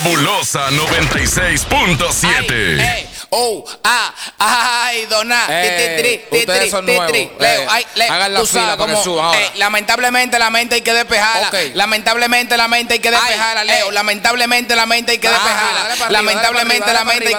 Fabulosa 96.7. Ay, dona. Ustedes son nuevos. Hagan la fila para que suban ahora. Lamentablemente la mente hay que despejarla. Okay. Lamentablemente la mente hay que despejarla, Leo. Lamentablemente la mente hay que despejarla. Lamentablemente la mente hay